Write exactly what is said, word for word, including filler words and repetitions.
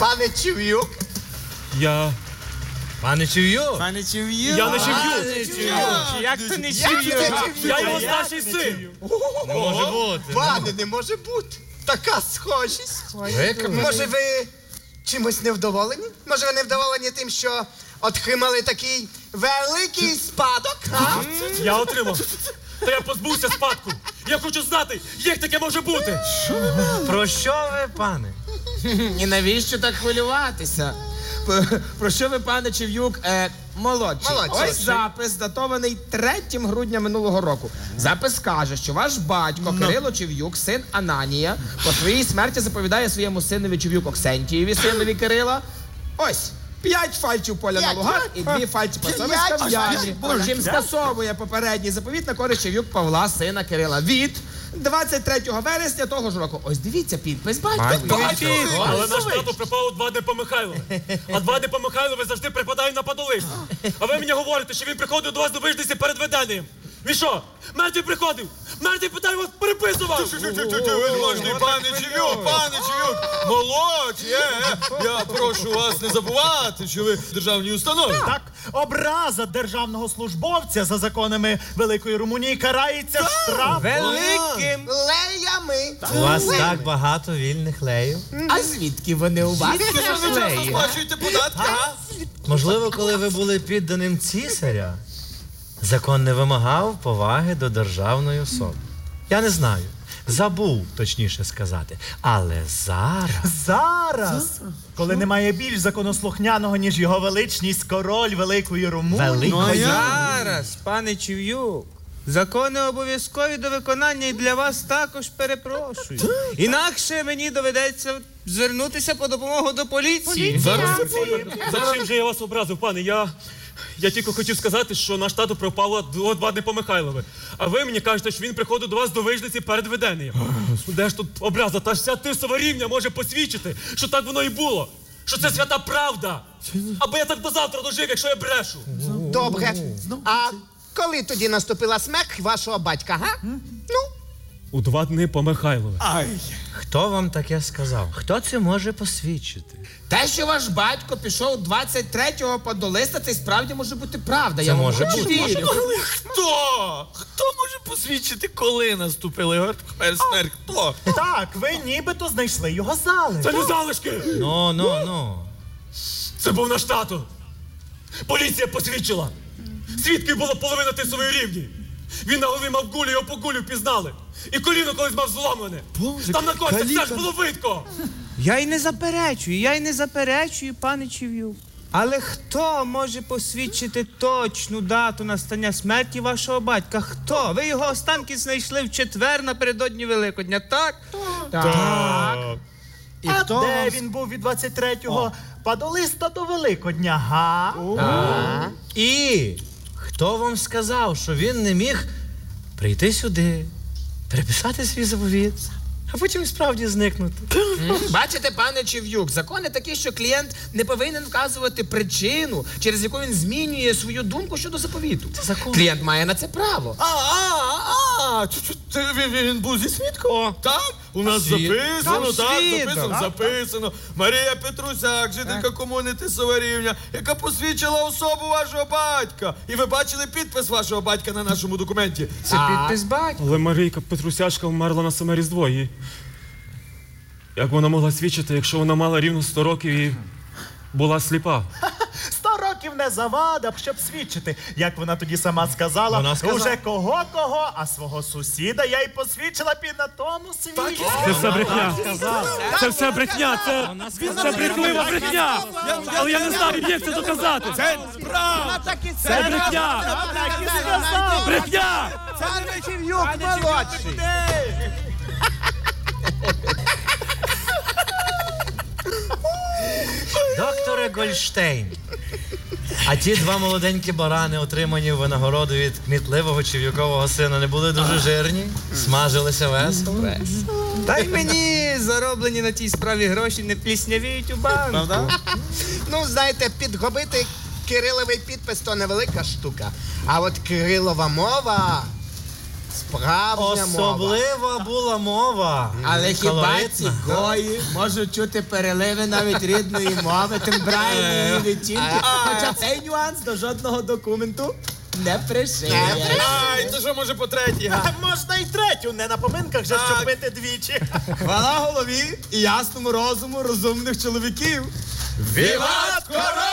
Пане Чев'юк. Я... Пане Чев'юк? Пане Чев'юк? Я не Чев'юк. Як то не Чев'юк? Я його старший син. Не може бути. Пане, не може бути. Така схожість. Ви, Може, ви чимось невдоволені? Може, ви невдоволені тим, що отримали такий великий спадок? А? Я отримав. Та я позбувся спадку. Я хочу знати, як таке може бути. Про що ви, пане? І навіщо так хвилюватися? П- Про що ви, пане Чев'юк, е, молодший? Молодший. Ось запис, датований третього грудня минулого року. Запис каже, що ваш батько Кирило Чев'юк, син Ананія, по своїй смерті заповідає своєму синові Чев'юк Оксентієві, синові Кирила. Ось. П'ять фальчів поля на П'ять? лугах і дві фальчі пасовиська П'ять? в ямі. Боже. Чим скасовує попередній заповіт на користь Чев'юк Павла, сина Кирила. Від двадцять третього вересня того ж року. Ось дивіться, підпис батька. Але наш тато припав у два дні по Михайлові. А два дні по Михайлові завжди припадають на подолист. А ви мені говорите, що він приходив до вас до виждості перед виданням. Він що? Мертвий приходив? Мертвий, питаю, вас переписував! Відважний пане Чев'юк, пане Чев'юк, молодь, є, є. Я прошу вас не забувати, що ви в державній установі. Так, образа державного службовця за законами Великої Румунії карається штрафом. Великим. Леями. У вас так багато вільних леїв. А звідки вони у вас? Ви що, не часто сплачуєте податки, а? Можливо, коли ви були підданим цісаря, закон не вимагав поваги до державної особи. Я не знаю. Забув, точніше сказати. Але зараз... Зараз, коли немає більш законослухняного, ніж його величність король Великої Румунії. Великої. Зараз, пане Чев'юк, закони обов'язкові до виконання і для вас також перепрошую. Інакше мені доведеться звернутися по допомогу до поліції. Зараз за чим же я вас образив, пане? Я, я тільки хотів сказати, що наш тато пропав до два дні по Михайлові. А ви мені кажете, що він приходив до вас до вижниці перед виданням. Де ж тут образа? Та ж вся тисова рівня може посвідчити, що так воно і було. Що це свята правда. Аби я так до завтра дожив, якщо я брешу. Добре. А коли тоді наступила смерть вашого батька, га? Ну? У два дні по Михайлові. Хто вам таке сказав? Хто це може посвідчити? Те, що ваш батько пішов двадцять третього подолиста, це справді може бути правда. Це Я вам може хочу бути. вірю. Хто? Хто може посвідчити, коли наступила його смерть? Хто? Так, ви нібито знайшли його зали. Це не залишки! Ну, ну, ну. Це був наш тато. Поліція посвідчила. Свідків було половина тисової рівні. Він на голові мав гулю, його по гулю пізнали. І коліно колись мав зломлене. Там на костях все ж було видко. Я й не заперечую, я й не заперечую, пане Чев'юк. Але хто може посвідчити точну дату настання смерті вашого батька? Хто? Ви його останки знайшли в четвер напередодні Великодня, так? Так. І А хто де вам- він був від двадцять третього подолиста до Великодня, га? І хто вам сказав, що він не міг прийти сюди, переписати свій заповіт, а потім справді зникнути? Бачите, пане Чев'юк, закони такі, що клієнт не повинен вказувати причину, через яку він змінює свою думку щодо заповіту. закон. Клієнт має на це право. А, а, а, чу- чу- це він, він був зі свідком? Так? У нас записано, Там так, свідок. записано, записано. Марія Петрусяк, жителька комуни Тисова рівня, яка посвідчила особу вашого батька. І ви бачили підпис вашого батька на нашому документі. Це підпис батька. Але Марійка Петрусячка вмерла на саме Різдво. І... Як вона могла свідчити, якщо вона мала рівно сто років і була сліпа? Сто років не завада, щоб свідчити. Як вона тоді сама сказала, Вона сказала. уже кого-кого, а свого сусіда я й посвідчила під на тому світі. Це все брехня. Це все брехня. Це, це брехлива брехня. Але я не знаю, як це доказати. Це Так і Це брехня. Так і сказав. Брехня! Пане Чев'юк молодший. Докторе Гольштейн, а ті два молоденькі барани, отримані в винагороду від кмітливого чев'юкового сина, не були дуже жирні? Смажилися весело? Та й мені зароблені на тій справі гроші не пліснявіють у банку. Ну, знаєте, підгубити Кириловий підпис – то невелика штука. А от Кирилова мова Справжня мова. Особлива була мова. Але хіба Колоритна. ці гої можуть чути переливи навіть рідної мови, тим брайної відтінки? Хоча цей нюанс до жодного документу не пришиє. Ай, то що може по третій, га? Можна й третю, не на поминках же, щоб пити двічі. Хвала голові і ясному розуму розумних чоловіків. Віват король!